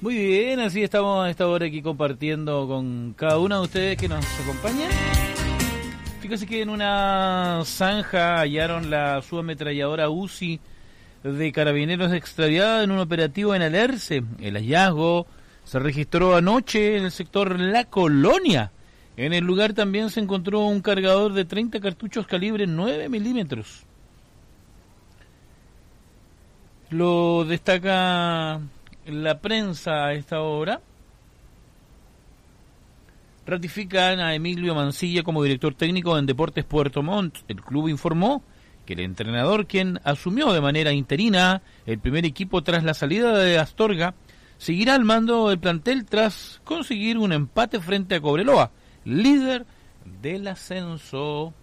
Muy bien, así estamos a esta hora aquí compartiendo con cada uno de ustedes que nos acompañan. Fíjense que en una zanja hallaron la subametralladora UCI de Carabineros extraviada en un operativo en Alerce. El hallazgo se registró anoche en el sector La Colonia. En el lugar también se encontró un cargador de 30 cartuchos calibre 9 milímetros. Lo destaca la prensa a esta hora. Ratifican a Emilio Mancilla como director técnico en Deportes Puerto Montt. El club informó que el entrenador, quien asumió de manera interina el primer equipo tras la salida de Astorga, seguirá al mando del plantel tras conseguir un empate frente a Cobreloa, líder del ascenso.